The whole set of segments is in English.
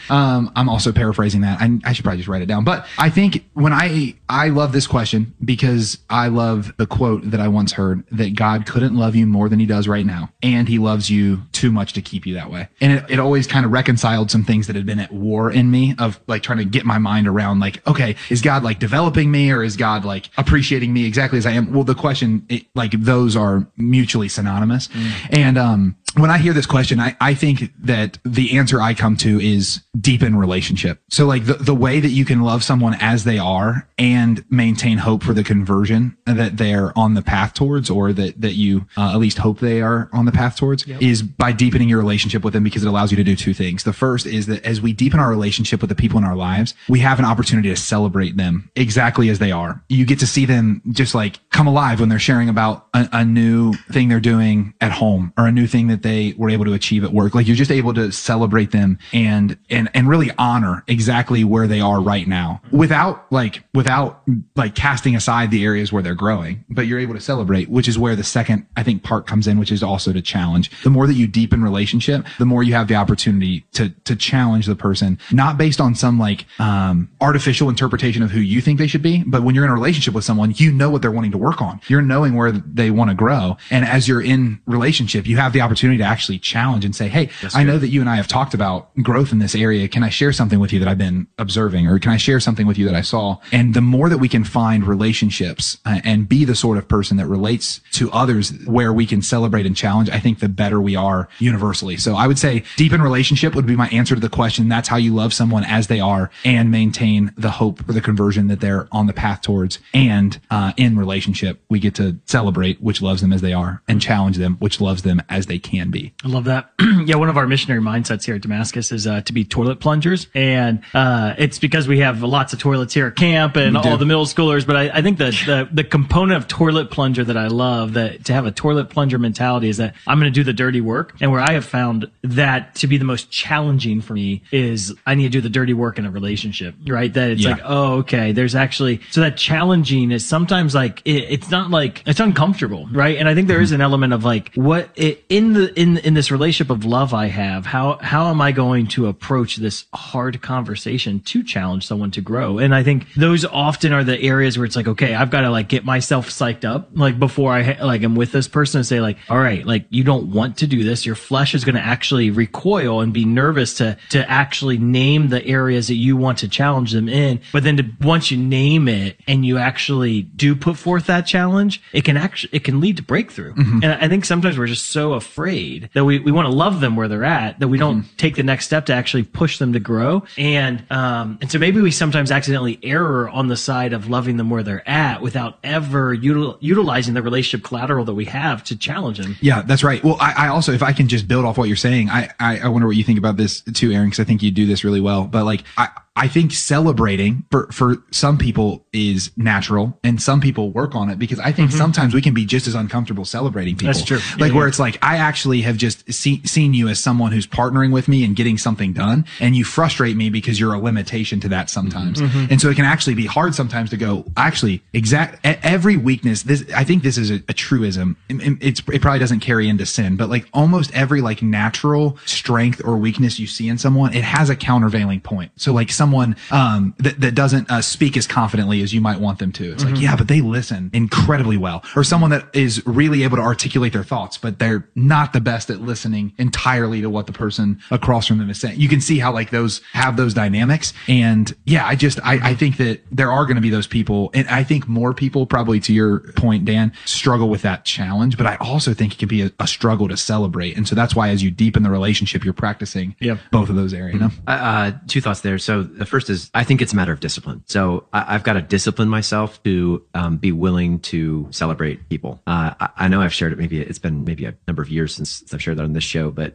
I'm also paraphrasing that. I should probably just write it down. But I think when I love this question because I love the quote that I once heard that God couldn't love you more than he does right now. And he loves you too much to keep you that way. And it always kind of reconciled some things that had been at war in me of like trying to get my mind around like, okay, is God like developing me or is God like appreciating me exactly as I am? Well, the question, like those are mutually synonymous. And, when I hear this question, I think that the answer I come to is deepen relationship. So like the way that you can love someone as they are and maintain hope for the conversion that they're on the path towards, or that you at least hope they are on the path towards, is by deepening your relationship with them, because it allows you to do two things. The first is that as we deepen our relationship with the people in our lives, we have an opportunity to celebrate them exactly as they are. You get to see them just like come alive when they're sharing about a new thing they're doing at home or a new thing that they were able to achieve at work. Like you're just able to celebrate them and really honor exactly where they are right now without casting aside the areas where they're growing, but you're able to celebrate, which is where the second, I think, part comes in, which is also to challenge. The more that you deepen relationship, the more you have the opportunity to challenge the person, not based on some like, artificial interpretation of who you think they should be. But when you're in a relationship with someone, you know what they're wanting to work on. You're knowing where they want to grow. And as you're in relationship, you have the opportunity to actually challenge and say, hey, I know that you and I have talked about growth in this area. Can I share something with you that I've been observing, or can I share something with you that I saw? And the more that we can find relationships and be the sort of person that relates to others where we can celebrate and challenge, I think the better we are universally. So I would say deepen relationship would be my answer to the question. That's how you love someone as they are and maintain the hope for the conversion that they're on the path towards. And in relationship, we get to celebrate which loves them as they are and challenge them which loves them as they can be. I love that. Yeah, one of our missionary mindsets here at Damascus is to be toilet plungers. And it's because we have lots of toilets here at camp and all the middle schoolers. But I think that the component of toilet plunger that I love, that to have a toilet plunger mentality, is that I'm going to do the dirty work. And where I have found that to be the most challenging for me is I need to do the dirty work in a relationship, right? That it's like, oh, okay, there's actually, so that challenging is sometimes like, it's not like, it's uncomfortable, right? And I think there is an element of like, in this relationship of love I have, how am I going to approach this hard conversation to challenge someone to grow? And I think those often are the areas where it's like, okay, I've got to like get myself psyched up, like before I am with this person, and say like, all right, like you don't want to do this. Your flesh is going to actually recoil and be nervous to actually name the areas that you want to challenge them in. But then once you name it and you actually do put forth that challenge, it can lead to breakthrough. And I think sometimes we're just so afraid that we want to love them where they're at, that we don't take the next step to actually push them to grow. And so maybe we sometimes accidentally err on the side of loving them where they're at without ever utilizing the relationship collateral that we have to challenge them. Yeah, that's right. Well, I also, if I can just build off what you're saying, I wonder what you think about this too, Aaron, because I think you do this really well. But like, I think celebrating for some people is natural and some people work on it, because I think sometimes we can be just as uncomfortable celebrating people. That's true. Like where it's like, I actually have just seen you as someone who's partnering with me and getting something done, and you frustrate me because you're a limitation to that sometimes. And so it can actually be hard sometimes to go, actually, every weakness, I think this is a truism. It probably doesn't carry into sin, but like almost every like natural strength or weakness you see in someone, it has a countervailing point. So like someone that doesn't speak as confidently as you might want them to. It's like, yeah, but they listen incredibly well. Or someone that is really able to articulate their thoughts, but they're not the best at listening entirely to what the person across from them is saying. You can see how like those have those dynamics. And yeah, I think that there are going to be those people. And I think more people, probably to your point, Dan, struggle with that challenge. But I also think it can be a struggle to celebrate. And so that's why as you deepen the relationship, you're practicing both of those areas. You know? Two thoughts there. So the first is, I think it's a matter of discipline. So I've got to discipline myself to be willing to celebrate people. I know I've shared it. It's been maybe a number of years since I've shared that on this show, but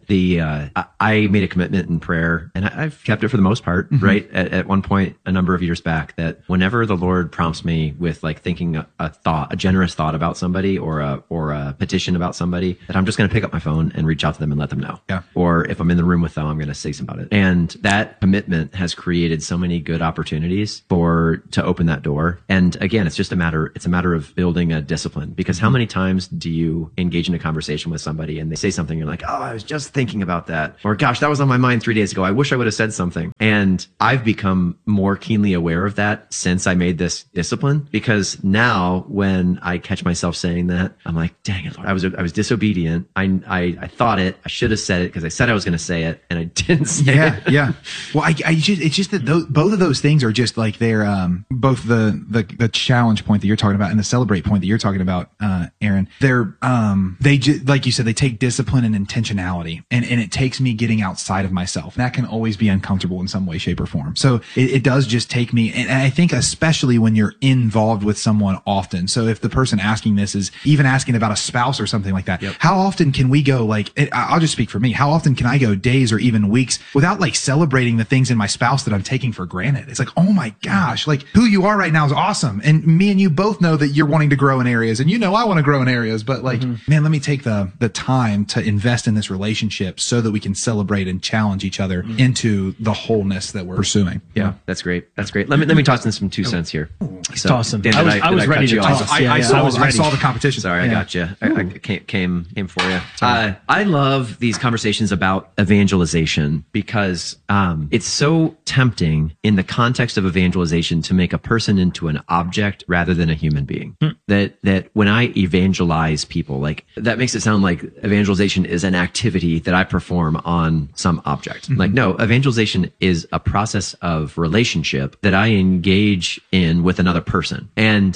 I made a commitment in prayer, and I've kept it for the most part, right? At one point, a number of years back, that whenever the Lord prompts me with like thinking a generous thought about somebody or a petition about somebody, that I'm just going to pick up my phone and reach out to them and let them know. Yeah. Or if I'm in the room with them, I'm going to say something about it. And that commitment has created created so many good opportunities to open that door. And again, it's a matter of building a discipline, because how many times do you engage in a conversation with somebody and they say something, you're like, oh, I was just thinking about that. Or gosh, that was on my mind 3 days ago. I wish I would have said something. And I've become more keenly aware of that since I made this discipline, because now when I catch myself saying that, I'm like, dang it, Lord, I was disobedient. I thought it. I should have said it because I said I was going to say it and I didn't say it. Yeah. Well, it's just that both of those things are just like they're both the challenge point that you're talking about and the celebrate point that you're talking about, Aaron. They just, like you said, they take discipline and intentionality, and it takes me getting outside of myself. That can always be uncomfortable in some way, shape, or form. So it does just take me, and I think especially when you're involved with someone often. So if the person asking this is even asking about a spouse or something like that, yep. How often can we go I'll just speak for me. How often can I go days or even weeks without like celebrating the things in my spouse that I'm taking for granted? It's like, oh my gosh, like who you are right now is awesome. And me and you both know that you're wanting to grow in areas, and I want to grow in areas, but like, man, let me take the time to invest in this relationship so that we can celebrate and challenge each other into the wholeness that we're pursuing. Yeah, that's great. Let me toss in some 2 cents here. So, toss them. Dan, I was ready to toss. I saw the competition. Sorry, I got you. I came for you. I love these conversations about evangelization because it's so tempting in the context of evangelization to make a person into an object rather than a human being. That when I evangelize people, like that makes it sound like evangelization is an activity that I perform on some object. Like, no, evangelization is a process of relationship that I engage in with another person. And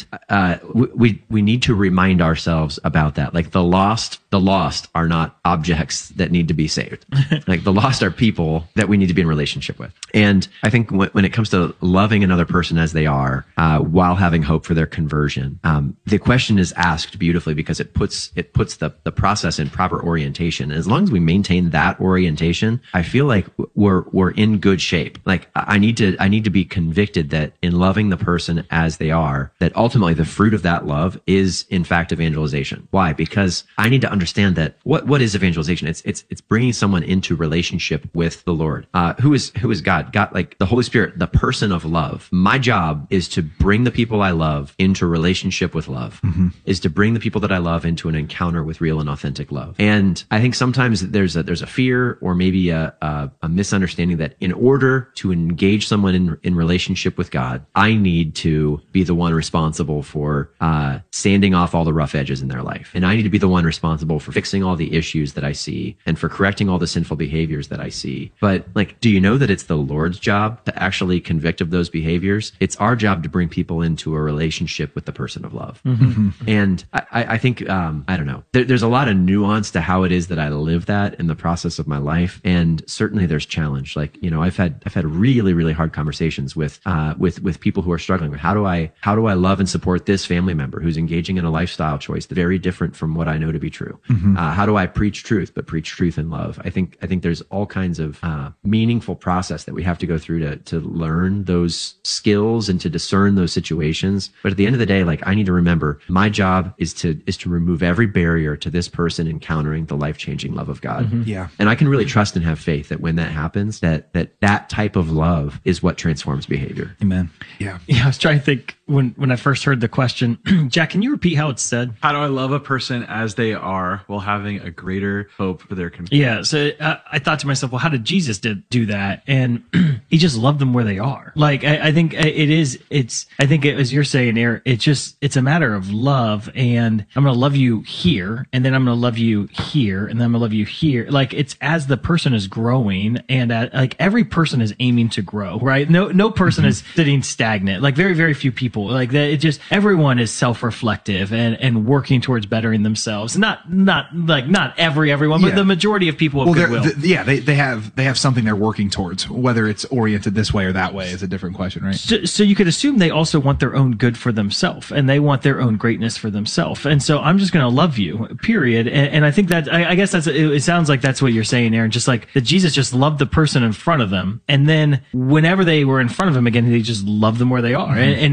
we need to remind ourselves about that. Like the lost are not objects that need to be saved. Like the lost are people that we need to be in relationship with. And I think when it comes to loving another person as they are, while having hope for their conversion, the question is asked beautifully because it puts the process in proper orientation. And as long as we maintain that orientation, I feel like we're in good shape. Like I need to be convicted that in loving the person as they are, that ultimately the fruit of that love is in fact evangelization. Why? Because I need to understand that what is evangelization? It's bringing someone into relationship with the Lord. Who is God? God, like the Holy Spirit, the person of love. My job is to bring the people I love into relationship with love, is to bring the people that I love into an encounter with real and authentic love. And I think sometimes there's a fear or maybe a misunderstanding that in order to engage someone in relationship with God, I need to be the one responsible for sanding off all the rough edges in their life. And I need to be the one responsible for fixing all the issues that I see and for correcting all the sinful behaviors that I see. But like, do you know that it's the Lord's job to actually convict of those behaviors? It's our job to bring people into a relationship with the person of love. And I think, I don't know, there's a lot of nuance to how it is that I live that in the process of my life. And certainly there's challenge. Like, I've had really, really hard conversations with people who are struggling with how do I love and support this family member who's engaging in a lifestyle choice that's very different from what I know to be true. How do I preach truth, but preach truth in love? I think there's all kinds of meaningful process that we have to go through to learn those skills and to discern those situations. But at the end of the day, like I need to remember my job is to remove every barrier to this person encountering the life-changing love of God. Yeah. And I can really trust and have faith that when that happens, that type of love is what transforms behavior. Amen. Yeah. Yeah. I was trying to think when I first heard the question, Jack, can you repeat how it's said? How do I love a person as they are while having a greater hope for their conversion? Yeah. So I thought to myself, well, how did Jesus do that? And he just loved them where they are. Like, I think as you're saying, Aaron, it's a matter of love, and I'm going to love you here, and then I'm going to love you here, and then I'm going to love you here. Like, it's as the person is growing, and like every person is aiming to grow, right? No person is sitting stagnant. Like very, very few people like that. It just, everyone is self-reflective and working towards bettering themselves. Not everyone, but the majority of people of goodwill. They have something they're working towards. Whether it's oriented this way or that way is a different question, right? So you could assume they also want their own good for themselves, and they want their own greatness for themselves. And so I'm just going to love you, period. And I think that, I guess it sounds like that's what you're saying, Aaron. Just like that Jesus just loved the person in front of them. And then whenever they were in front of him again, he just loved them where they are. And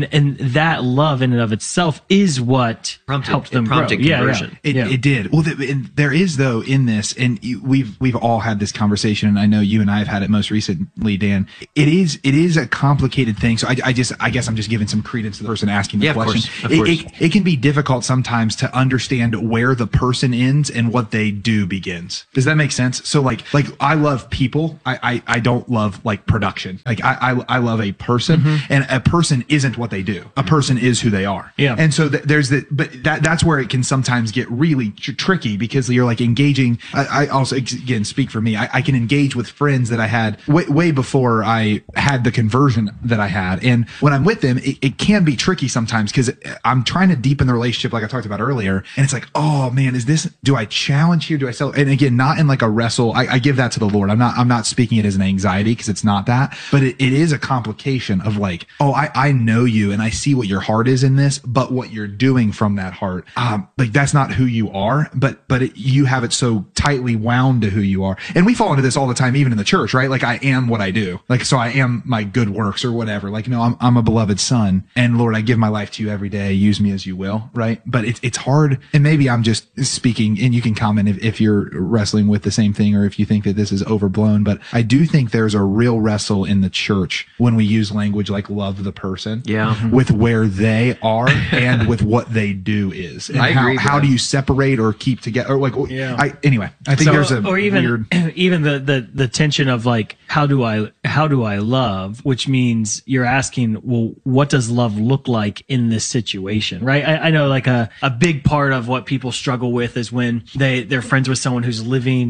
and that love in and of itself is what helped them grow. Conversion. It did. Well, and there is though in this, and we've all had this conversation, and I know you and I have had it most recently, Dan. It is a complicated thing. So I guess I'm just giving some credence to the person asking the question. Of course. It can be difficult sometimes to understand where the person ends and what they do begins. Does that make sense? So like I love people. I don't love like production. Like I love a person, and a person isn't what they do. A person is who they are. Yeah. And so that's where it can sometimes get really tricky, because you're like engaging. I also, again, speak for me. I can engage with friends that I had way before I had the conversion that I had. And when I'm with them, it can be tricky sometimes, because I'm trying to deepen the relationship, like I talked about earlier. And it's like, oh man, do I challenge here? Do I sell? And again, not in like a wrestle. I give that to the Lord. I'm not speaking it as an anxiety, because it's not that, but it is a complication of like, oh, I know you and I see what your heart is in this, but what you're doing from that heart, like that's not who you are, but you have it so tightly wound to who you are. And we fall into this all the time, even in the church, right? Like I am what I do. Like, so I am my good works or whatever. Like, no, I'm a beloved son, and Lord, I give my life to you every day. Use me as you will. Right. But it's hard. And maybe I'm just speaking, and you can comment if you're wrestling with the same thing, or if you think that this is overblown, but I do think there's a real wrestle in the church when we use language like love the person, with where they are and with what they do is. And I agree. How do you separate or keep together? Or like, anyway, I think there's a or even weird, even the tension of like, how do I love, which means you're asking, well, what does love look like in this situation, right? I know like a big part of what people struggle with is when they're friends with someone who's living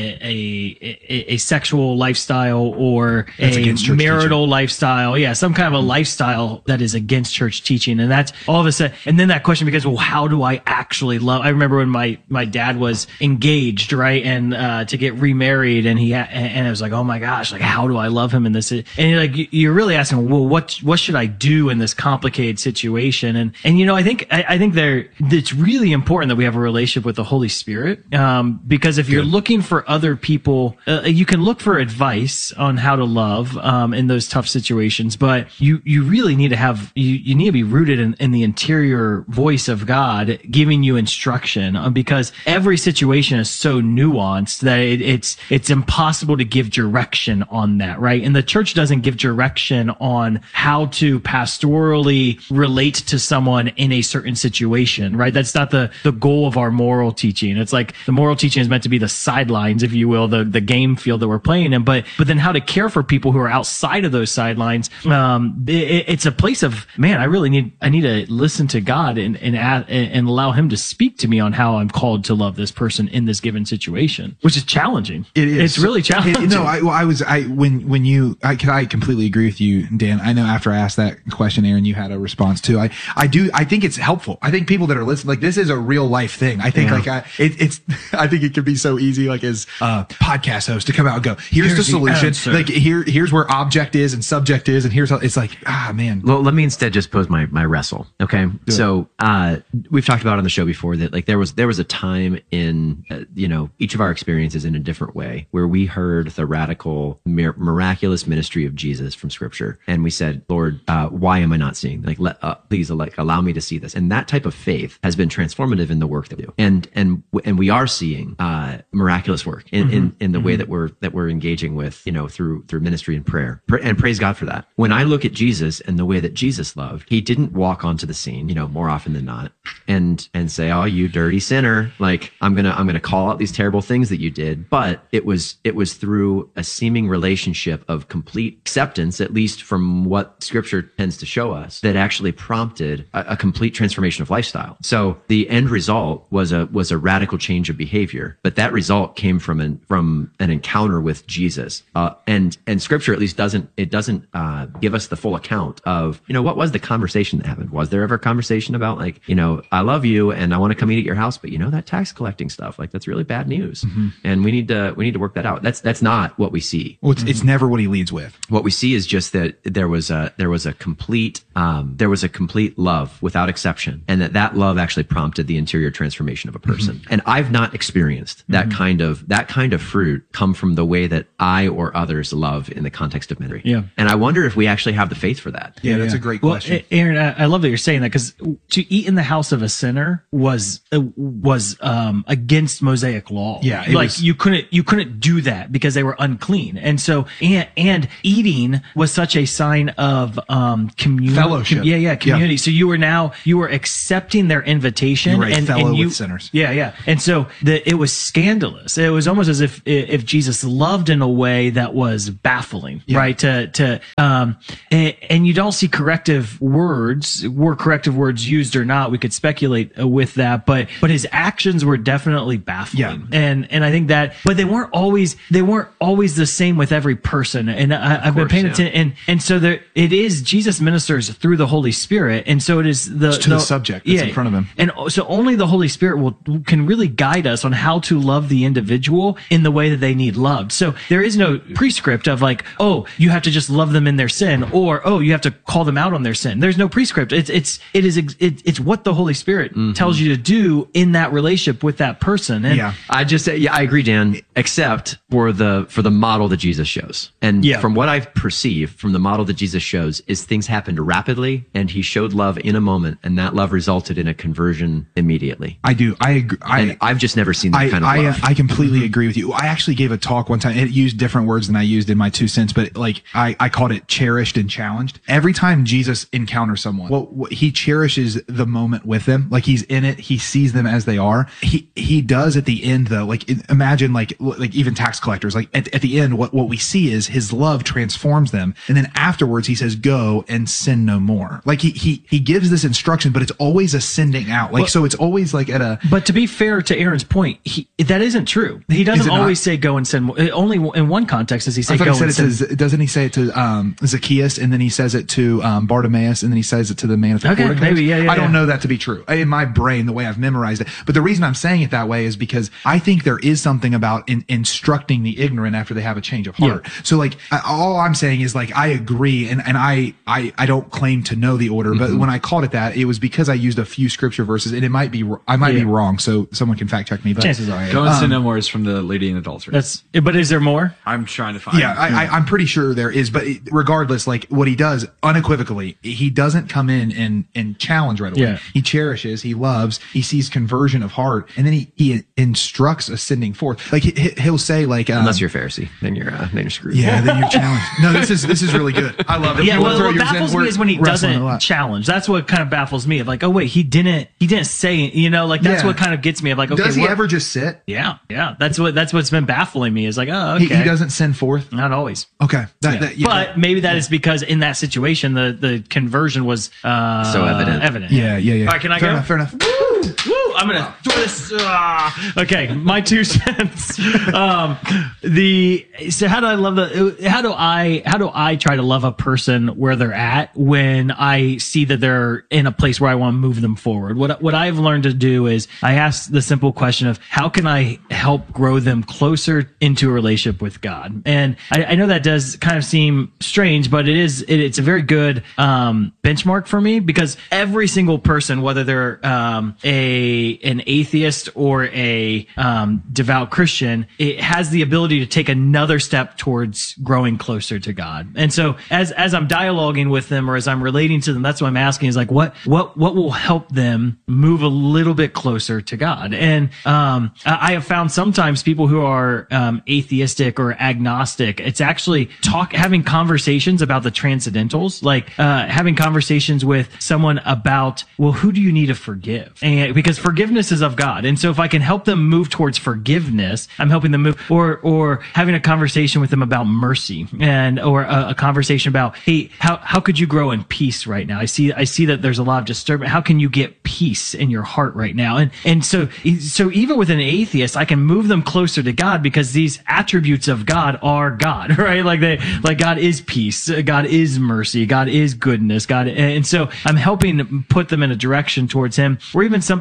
a sexual lifestyle or a marital lifestyle. Yeah, some kind of a lifestyle that is against church teaching. And that's all of a sudden, and then that question becomes, well, how do I actually love? I remember when my dad was engaged, right? And to get remarried, and and I was like, oh my gosh, like how do I love him in this? And you're really asking, well, what should I do in this complicated situation? And I think it's really important that we have a relationship with the Holy Spirit, because if you're looking for other people, you can look for advice on how to love in those tough situations, but you really need to have you need to be rooted in the interior voice of God giving you instruction, because every situation is so nuanced that it's impossible to give direction on that, right? And the church doesn't give direction on how to pastorally relate to someone in a certain situation, right? That's not the goal of our moral teaching. It's like the moral teaching is meant to be the sidelines, if you will, the game field that we're playing in, but then how to care for people who are outside of those sidelines. It's a place of, man, I need to listen to God and allow him to speak to me on how I'm called to love this person in this given situation, which is challenging. It is. It's really challenging. I completely agree with you, Dan. I know after I asked that question, Aaron, you had a response too. I think it's helpful. I think people that are listening, like, this is a real life thing. I think I think it could be so easy, like as a podcast host, to come out and go, here's the solution. Like here's where object is and subject is. And here's how it's like, man. Well, let me instead just pose my wrestle. Okay. So, we've talked about on the show before that like there was a time in, each of our experiences in a different way where we heard the radical, miraculous ministry of Jesus from scripture. And we said, Lord, why am I not seeing? Like, please, like, allow me to see this. And that type of faith has been transformative in the work that we do. And we are seeing, miraculous work in the way that we're engaging with, through ministry and prayer. And praise God for that. When I look at Jesus and the way that Jesus loved, he didn't walk onto the scene, more often than not, and say, oh, you dirty sinner. Like, I'm going to call out these terrible things that you did. But it was through a seeming relationship of complete acceptance, at least from what scripture tends to show us, that actually prompted a complete transformation of lifestyle. So the end result was a radical change of behavior, but that result came from an encounter with Jesus. And scripture at least doesn't give us the full account of, what was the conversation that happened? Was there ever a conversation about like, I love you and I want to come eat at your house, but that tax collecting stuff, like that's really bad news. And we need to work that out. That's not what we see. Well, it's never what he leads with. What we see is just that there was a complete love without exception. And that love actually prompted the interior transformation of a person. And I've not experienced that kind of fruit come from the way that I or others love in the context of ministry. Yeah. And I wonder if we actually have the faith for that. Yeah, that's a great question. Aaron, I love that you're saying that, because to eat in the house of a sinner was against Mosaic law. Yeah, you couldn't do that because they were unclean, and so and eating was such a sign of community, fellowship. Community. So you were accepting their invitation, You were a and fellow you, with sinners. Yeah. And so it was scandalous. It was almost as if Jesus loved in a way that was baffling, right? And you don't see corrective words. Were corrective words used or not? We could speculate with that, but his actions were definitely baffling. Yeah. And I think that, but they weren't always the same with every person. And I've been paying attention, and so it is Jesus ministers through the Holy Spirit, and so it is the subject that's in front of him. And so only the Holy Spirit can really guide us on how to love the individual in the way that they need loved. So there is no prescript of like, oh, you have to just love them in their sin, or oh, you have to call them out on their sin. There's no prescript. It's what the Holy Spirit tells you to do in that relationship with that person. And I agree, Dan, except for the model that Jesus shows. And from what I've perceived from the model that Jesus shows is things happened rapidly, and he showed love in a moment, and that love resulted in a conversion immediately. I do. I agree. And I've just never seen that kind of love. I completely agree with you. I actually gave a talk one time. It used different words than I used in my 2 cents, but like I called it cherished and challenged. Every time Jesus encounters someone, what he cherishes the moment with them. Like he's in it. He sees them as they are. He does at the end though. Like imagine like even tax collectors. Like at the end, what we see is his love transforms them, and then afterwards he says, "Go and sin no more." Like he gives this instruction, but it's always a sending out. Like so, it's always like at a. But to be fair to Aaron's point, that isn't true. He doesn't always say go and sin more. Only in one context does he say go and sin. Doesn't he say it to Zacchaeus, and then he says it to Bartimaeus, and then he says it to the man at the portico? Maybe, I don't know that to be true in my brain, the way I've memorized it. But the reason I'm saying it that way is because I think there is something about instructing the ignorant after they have a change of heart. So like all I'm saying is like I agree, and I don't claim to know the order, but when I called it that, it was because I used a few scripture verses, and I might be wrong, so someone can fact check me. But chances are, Go and sin no more is from the Lady in Adultery. But is there more? I'm trying to find. Yeah, I'm pretty sure there is, but regardless, like what he does unequivocally, he doesn't come in and challenge right away. Yeah. He cherishes, he loves, he sees conversion of heart, and then he instructs a sending forth. Like he'll say like, unless you're a Pharisee, then you're screwed. Yeah, then you're challenged. No, this is really good. I love it. Yeah, what baffles me is when he doesn't challenge. That's what kind of baffles me. Of like, oh wait, he didn't say, like that's what kind of gets me. Of like, okay, does he ever just sit? Yeah. That's what's been baffling me. Is like, oh, okay. He doesn't send forth. Not always. Okay, but maybe that is because in that situation the conversion was so evident. Yeah. All right, can I go? Fair enough. Woo! I'm gonna throw this. Okay, my 2 cents. So how do I love how do I try to love a person where they're at when I see that they're in a place where I want to move them forward? What I've learned to do is I ask the simple question of how can I help grow them closer into a relationship with God? And I know that does kind of seem strange, but it's a very good benchmark for me, because every single person, whether they're an atheist or a devout Christian, it has the ability to take another step towards growing closer to God. And so as I'm dialoguing with them or as I'm relating to them, that's what I'm asking is like, what will help them move a little bit closer to God? And I have found sometimes people who are atheistic or agnostic, it's actually having conversations about the transcendentals, like having conversations with someone about, well, who do you need to forgive? And because forgiveness is of God. And so if I can help them move towards forgiveness, I'm helping them move, or having a conversation with them about mercy, or a conversation about, hey, how could you grow in peace right now? I see that there's a lot of disturbance. How can you get peace in your heart right now? And so even with an atheist, I can move them closer to God because these attributes of God are God, right? Like God is peace, God is mercy, God is goodness, and so I'm helping put them in a direction towards Him, or even something simple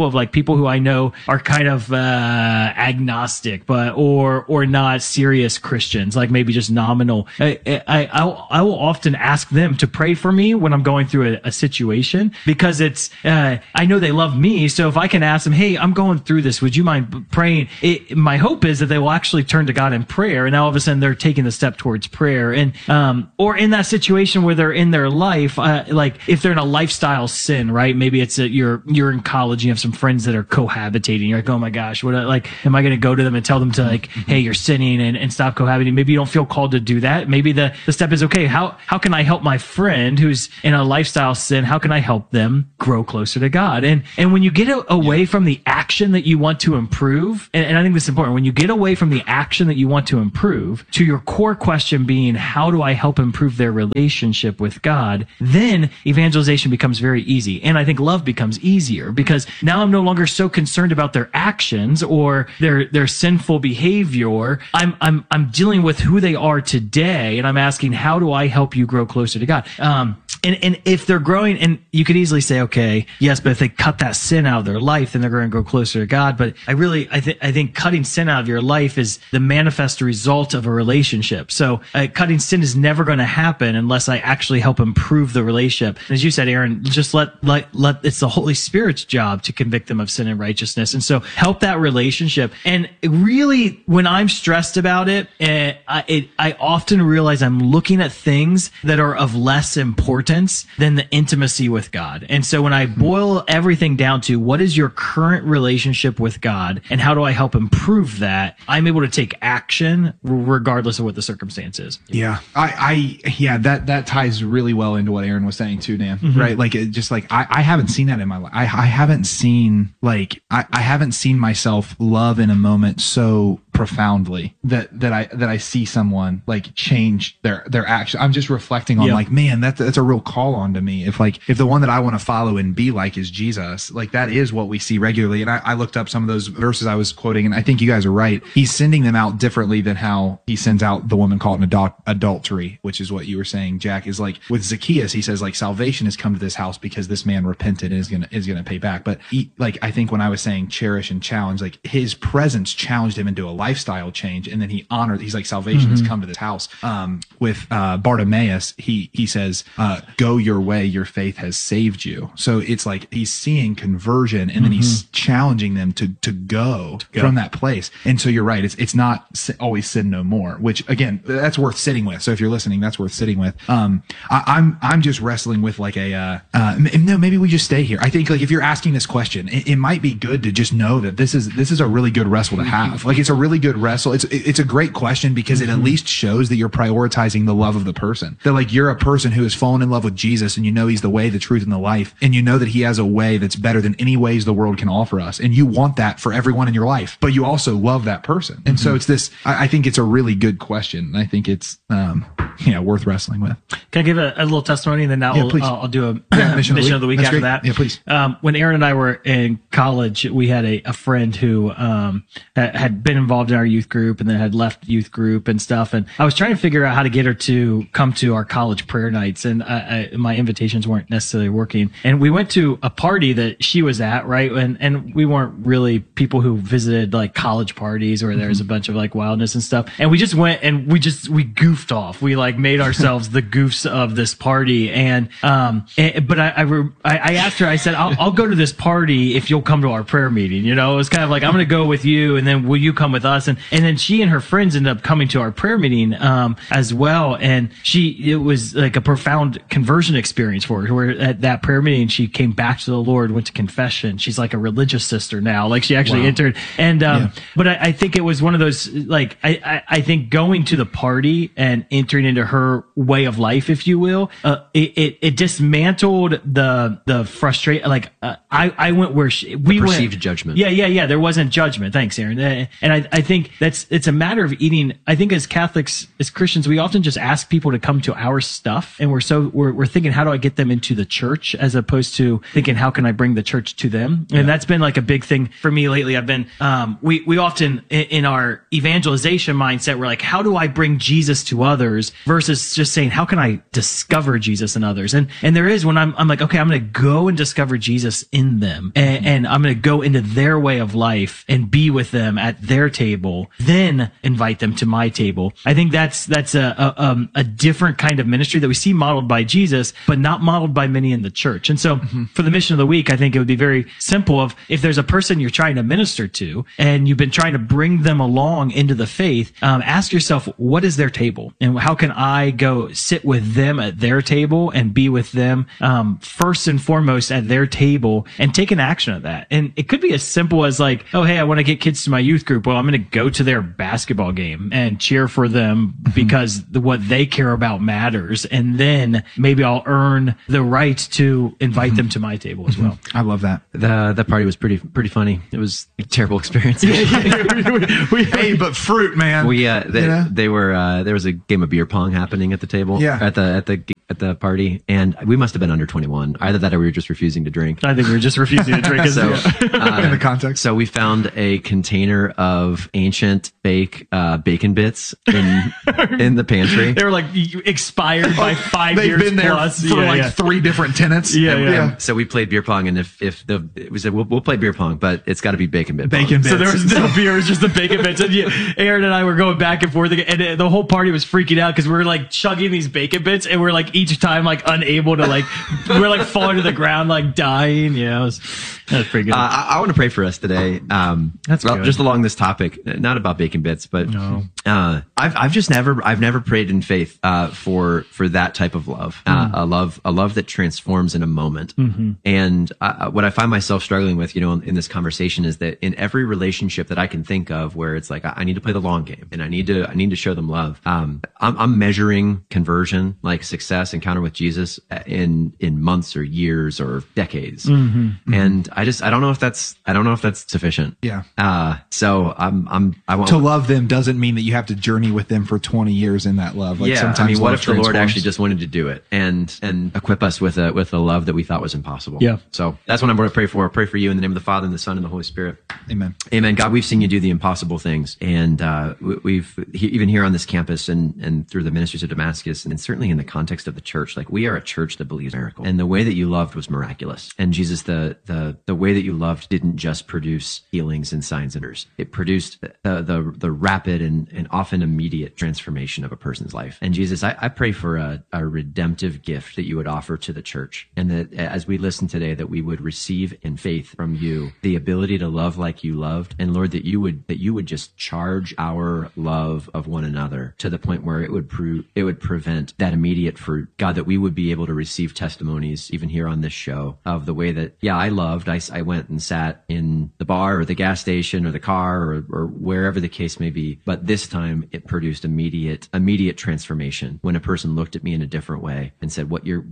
example of like people who I know are kind of agnostic, but or not serious Christians, like maybe just nominal. I will often ask them to pray for me when I'm going through a situation, because it's I know they love me. So if I can ask them, hey, I'm going through this, would you mind praying? My hope is that they will actually turn to God in prayer, and now all of a sudden they're taking the step towards prayer. And or in that situation where they're in their life, like if they're in a lifestyle sin, right? Maybe it's you're in college, you have some friends that are cohabitating. You're like, oh my gosh, what like am I going to go to them and tell them to like, hey, you're sinning and stop cohabitating? Maybe you don't feel called to do that. Maybe the step is, okay, how can I help my friend who's in a lifestyle sin? How can I help them grow closer to God? And when you get away from the action that you want to improve, and I think this is important, when you get away from the action that you want to improve to your core question being, how do I help improve their relationship with God? Then evangelization becomes very easy. And I think love becomes easier, because now I'm no longer so concerned about their actions or their sinful behavior. I'm dealing with who they are today, and I'm asking, how do I help you grow closer to God? And if they're growing, and you could easily say, okay, yes, but if they cut that sin out of their life, then they're going to grow closer to God. But I think cutting sin out of your life is the manifest result of a relationship. So cutting sin is never going to happen unless I actually help improve the relationship. And as you said, Aaron, just let it's the Holy Spirit's job to convict them of sin and righteousness. And so help that relationship. And really, when I'm stressed about it, I often realize I'm looking at things that are of less importance than the intimacy with God. And so when I boil everything down to what is your current relationship with God and how do I help improve that, I'm able to take action regardless of what the circumstance is. Yeah. That ties really well into what Aaron was saying too, Dan, right? Like, I haven't seen that in my life. I haven't seen I haven't seen myself love in a moment so profoundly that I see someone like change their action. I'm just reflecting on like, man, that's a real call on to me. If the one that I want to follow and be like is Jesus, like that is what we see regularly. And I looked up some of those verses I was quoting, and I think you guys are right. He's sending them out differently than how he sends out the woman caught in adultery, which is what you were saying, Jack, is like with Zacchaeus, he says like salvation has come to this house because this man repented and is gonna pay back. But I think when I was saying cherish and challenge, like his presence challenged him into a lifestyle change, and then he's like salvation has come to this house. With Bartimaeus, he says, go your way, your faith has saved you. So it's like he's seeing conversion, and then he's challenging them to go from that place. And so you're right, it's not always sin no more, which again, that's worth sitting with. So if you're listening, that's worth sitting with. I'm just wrestling with like no, maybe we just stay here. I think like if you're asking this question, it might be good to just know that this is a really good wrestle to have. Like it's a really good wrestle. It's a great question because it at least shows that you're prioritizing the love of the person. That like you're a person who has fallen in love with Jesus, and you know he's the way, the truth, and the life, and you know that he has a way that's better than any ways the world can offer us, and you want that for everyone in your life, but you also love that person. And so it's this. I think it's a really good question. I think it's worth wrestling with. Can I give a little testimony, and then now I'll do a mission of the week That's after great. that? Yeah, please. When Aaron and I were in college, we had a friend who had been involved in our youth group and then had left youth group and stuff. And I was trying to figure out how to get her to come to our college prayer nights, and my invitations weren't necessarily working. And we went to a party that she was at, right? And we weren't really people who visited like college parties where there's a bunch of like wildness and stuff. And we just went and we goofed off. We like made ourselves the goofs of this party. But I asked her, I said, I'll go to this party if you'll come to our prayer meeting. You know, it was kind of like, I'm going to go with you, and then will you come with us? And then she and her friends ended up coming to our prayer meeting as well. And it was like a profound conversion experience for her, where at that prayer meeting, she came back to the Lord, went to confession. She's like a religious sister now. Like she actually entered. And, but I think it was one of those, like, I think going to the party and entering into her way of life, if you will, it dismantled the frustration. Like, I went where we perceived went, judgment. Yeah. There wasn't judgment. Thanks, Aaron. And I think it's a matter of eating. I think as Catholics, as Christians, we often just ask people to come to our stuff, and we're thinking, how do I get them into the church, as opposed to thinking, how can I bring the church to them? And that's been like a big thing for me lately. I've been, we often in our evangelization mindset, we're like, how do I bring Jesus to others, versus just saying, how can I discover Jesus in others? And there is when I'm like, okay, I'm going to go and discover Jesus in them, and I'm going to go into their way of life and be with them at their table, then invite them to my table. I think that's a different kind of ministry that we see modeled by Jesus, but not modeled by many in the church. And so for the mission of the week, I think it would be very simple of, if there's a person you're trying to minister to and you've been trying to bring them along into the faith, ask yourself, what is their table, and how can I go sit with them at their table and be with them first and foremost at their table, and take an action of that. And it could be as simple as like, oh, hey, I want to get kids to my youth group. Well, I'm going to go to their basketball game and cheer for them because what they care about matters. And then maybe I'll earn the right to invite them to my table as well. I love that. The party was pretty funny. It was a terrible experience. Hey, but fruit, man. There was a game of beer pong happening at the table. Yeah. At the party, and we must have been under 21. Either that or we were just refusing to drink. I think we were just refusing to drink. So, in the context. So we found a container of ancient fake bacon bits in the pantry. They were like expired by 5 years They've been there plus. for 3 different tenants. Yeah. So we played beer pong, and we said we'll play beer pong, but it's got to be bacon bit. Bacon bits. So there was no beer, it was just the bacon bits. And Aaron and I were going back and forth, and the whole party was freaking out because we were like chugging these bacon bits, and we're like each time like unable to we're like falling to the ground, like dying. Yeah, that was pretty good. I want to pray for us today. That's good. Just along this topic, not about bacon bits, but I've never prayed in faith for that type of love, a love that transforms in a moment. And what I find myself struggling with, in this conversation, is that in every relationship that I can think of, where it's like I need to play the long game and I need to show them love. I'm measuring conversion, like success, encounter with Jesus, in months or years or decades, and I don't know if that's sufficient. Yeah. So I want to love them doesn't mean that you have to journey with them for 20 years in that love. Sometimes what if the Lord actually just wanted to do it and equip us with a love that we thought was impossible? Yeah. So that's what I'm going to pray for. I pray for you in the name of the Father and the Son and the Holy Spirit. Amen. Amen. God, we've seen you do the impossible things, and we've even here on this campus and through the ministries of Damascus, and certainly in the context of the church, like we are a church that believes miracle, and the way that you loved was miraculous. And Jesus, the way that you loved didn't just produce healings and signs and wonders; it produced the rapid and often immediate transformation of a person's life. And Jesus, I pray for a redemptive gift that you would offer to the church, and that as we listen today, that we would receive in faith from you the ability to love like you loved, and Lord, that you would just charge our love of one another to the point where it would prevent that immediate fruit. God, that we would be able to receive testimonies even here on this show of the way that, I loved. I went and sat in the bar or the gas station or the car or wherever the case may be, but this time it produced immediate transformation when a person looked at me in a different way and said,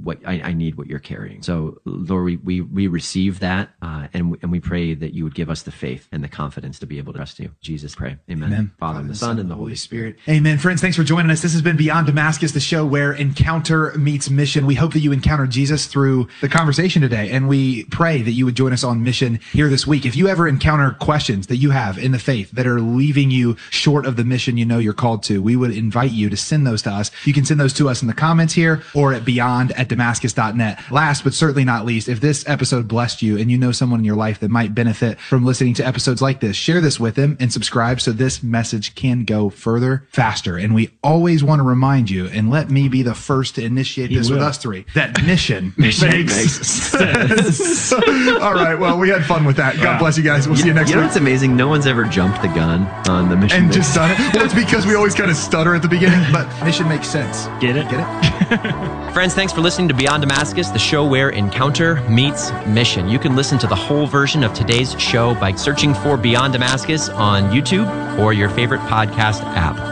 I need what you're carrying. So Lord, we receive that, and we pray that you would give us the faith and the confidence to be able to trust you. Jesus, pray. Amen. Father, and the Son, and the Holy Spirit. Amen. Friends, thanks for joining us. This has been Beyond Damascus, the show where encounter meets mission. We hope that you encounter Jesus through the conversation today, and we pray that you would join us on mission here this week. If you ever encounter questions that you have in the faith that are leaving you short of the mission you're called to, we would invite you to send those to us. You can send those to us in the comments here or at beyond@damascus.net. Last but certainly not least, if this episode blessed you and you know someone in your life that might benefit from listening to episodes like this, share this with them and subscribe so this message can go further, faster. And we always want to remind you, and let me be the first to initiate this with us three, that mission makes sense. All right. Well, we had fun with that. God bless you guys. We'll see you next week. You know what's amazing? No one's ever jumped the gun on the mission. And just done it. Well, it's because we always kind of stutter at the beginning, but mission makes sense. Get it? Friends, thanks for listening to Beyond Damascus, the show where encounter meets mission. You can listen to the whole version of today's show by searching for Beyond Damascus on YouTube or your favorite podcast app.